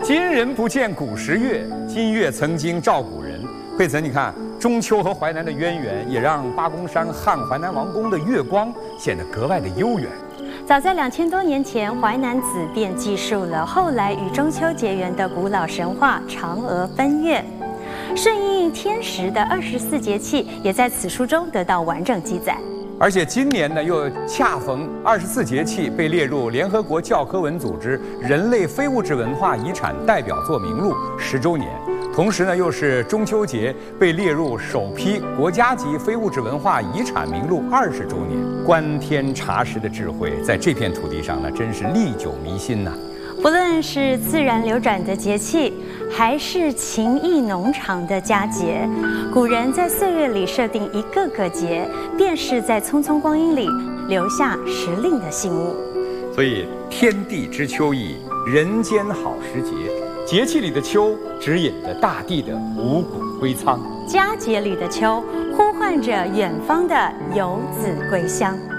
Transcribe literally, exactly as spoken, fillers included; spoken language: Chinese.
今人不见古时月，今月曾经照古人。惠子，你看中秋和淮南的渊源，也让八公山汉淮南王宫的月光显得格外的悠远。 早在两千多年前，淮南子便记述了后来与中秋结缘的古老神话嫦娥奔月。顺应天时的二十四节气，也在此书中得到完整记载。 而且今年呢，又恰逢二十四节气被列入联合国教科文组织人类非物质文化遗产代表作名录十周年，同时呢，又是中秋节被列入首批国家级非物质文化遗产名录二十周年。观天察时的智慧，在这片土地上呢，真是历久弥新呐、啊。 不论是自然流转的节气，还是情意浓长的佳节，古人在岁月里设定一个个节，便是在匆匆光阴里留下时令的信物。 所以天地之秋意，人间好时节。节气里的秋，指引着大地的五谷归仓； 佳节里的秋，呼唤着远方的游子归乡。